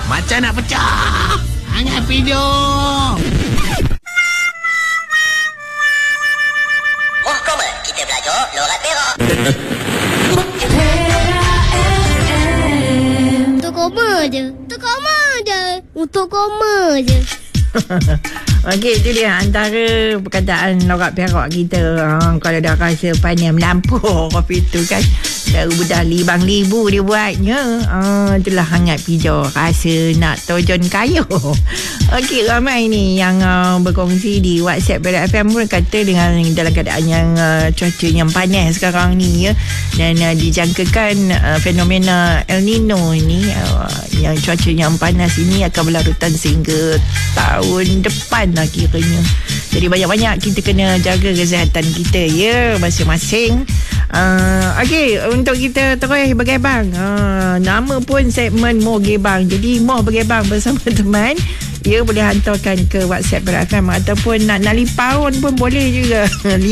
Macam nak pecah. Hangat hidung. Mahkamah kita belajar lorat Perak. Untuk koma je. Untuk koma je. Okey, itu dia antara perkataan lorat Perak kita. Kalau dah rasa pandai melampau kopi tu kan, baru dah libang-libu dia buatnya. Itulah hangat pijo, rasa nak tojon kayu. Okey, ramai ni yang berkongsi di WhatsApp Perak FM pun kata dengan dalam keadaan yang cuaca yang panas sekarang ni ya, dan dijangkakan fenomena El Nino ini, yang cuaca yang panas ini akan berlarutan sehingga tahun depan lah kiranya. Jadi banyak-banyak kita kena jaga kesihatan kita ya, masing-masing. Okey, untuk kita terus bergebang. Nama pun segmen Moh Gebang. Jadi Moh bergebang bersama teman. Ya, boleh hantarkan ke WhatsApp Perak FM ataupun nak nalipau pun boleh juga.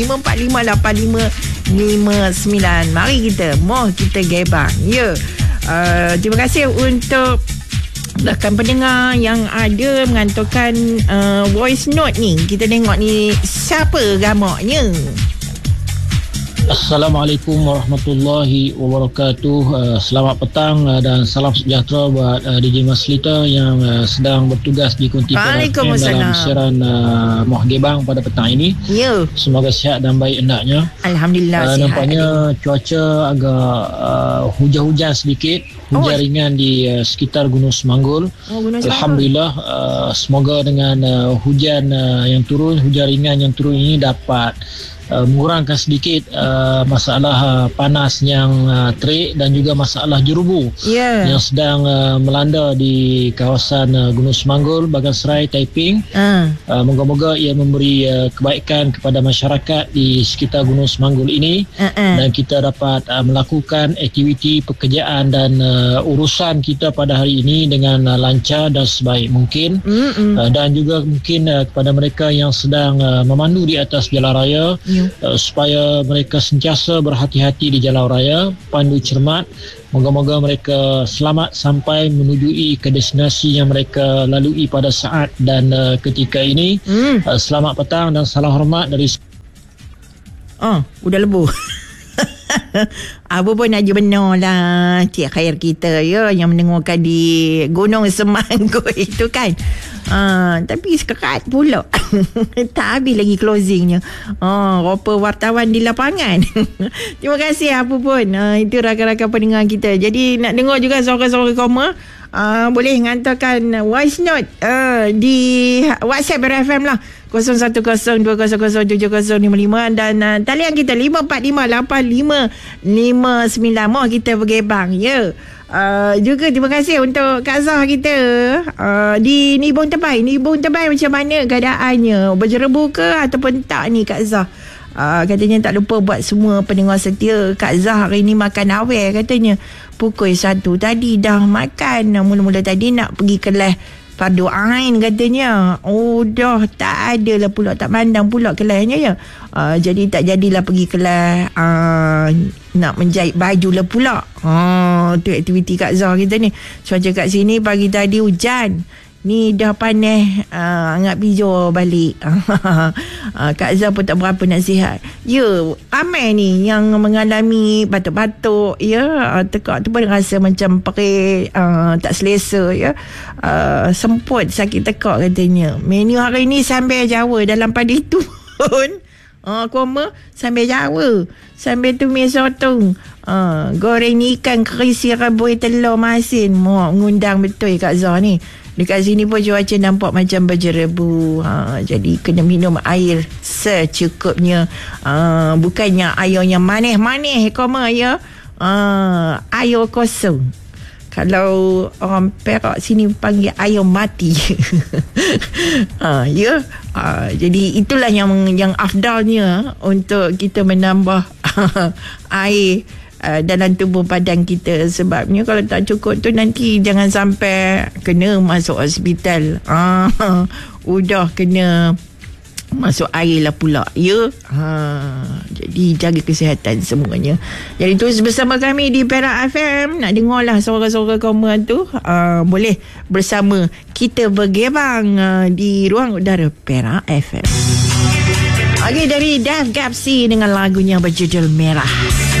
5458559. Mari kita Moh kita gebang. Ya. Terima kasih untuk belakang pendengar yang ada mengantarkan voice note ni. Kita tengok ni siapa gamaknya. Assalamualaikum warahmatullahi wabarakatuh. Selamat petang dan salam sejahtera buat DJ Maslita yang sedang bertugas di Konti Perak dalam siaran Moh Gebang pada petang ini. Ya. Semoga sihat dan baik hendaknya. Alhamdulillah sihat. Nampaknya cuaca agak hujan-hujan sedikit. Hujan ringan di sekitar Gunung Semanggul. Alhamdulillah, semoga dengan hujan yang turun, hujan ringan yang turun ini dapat mengurangkan sedikit masalah panas yang terik dan juga masalah jerubu yang sedang melanda di kawasan Gunung Semanggul, Baganserai, Taiping. Moga-moga ia memberi kebaikan kepada masyarakat di sekitar Gunung Semanggul ini dan kita dapat melakukan aktiviti pekerjaan dan urusan kita pada hari ini dengan lancar dan sebaik mungkin. Dan juga mungkin kepada mereka yang sedang memandu di atas jalan raya, supaya mereka sentiasa berhati-hati di jalan raya, pandu cermat. Moga-moga mereka selamat sampai menujui ke destinasi yang mereka lalui pada saat dan ketika ini. Selamat petang dan salam hormat dari udah lebu. Apa pun aja benar lah Cik Khair kita ya, yang mendengarkan di Gunung Semanggul itu kan. Tapi sekerat pula. Tak habis lagi closingnya. Rupa wartawan di lapangan. Terima kasih apa pun. Itu rakan-rakan pendengar kita. Jadi nak dengar juga suara-suara koma, boleh hantarkan voice note di WhatsApp RFM lah, 0102007055 dan talian kita 5458559. Mau kita bergebang ya. Juga terima kasih untuk Kak Zah kita di Nibong Tebai. Nibong Tebai macam mana keadaannya? Berjerebu ke ataupun tak ni Kak Zah? Katanya tak lupa buat semua pendengar setia. Kak Zah hari ni makan awal katanya. Pukul 1 tadi dah makan. Mula-mula tadi nak pergi kelas Fardu Ain katanya. Dah tak ada lah pula, tak pandang pula kelasnya ya. Jadi tak jadilah pergi kelas nak menjahit baju lah pula. Tu aktiviti Kak Zah kita ni. Cuaca kat sini pagi tadi hujan. Ni dah panas, angat pijo balik. Kak Zah pun tak berapa nasihat. Ya, ramai ni yang mengalami batuk-batuk ya, tekak tu pun rasa macam perih, tak selesa ya. Semput sakit tekak katanya. Menu hari ni sambal Jawa dalam padi tu pun koma sambal Jawa, sambal tumis sotong, goreng ikan kerisi rebus telur masin. Mau ngundang betul Kak Zah ni. Dekat sini pun cuaca nampak macam berjerebu. Jadi kena minum air secukupnya. Bukannya air yang manis-manis koma ya. Air kosong. Kalau orang Perak sini panggil air mati. Ya. Jadi itulah yang afdalnya untuk kita menambah air dalam tubuh badan kita. Sebabnya kalau tak cukup tu nanti jangan sampai kena masuk hospital. Udah kena masuk air lah pula, ya. Jadi jaga kesihatan semuanya. Jadi terus bersama kami di Perak FM. Nak dengar lah suara-suara komen tu, boleh bersama kita bergebang di ruang udara Perak FM. Dari Dave Gapsi dengan lagunya berjudul Merah.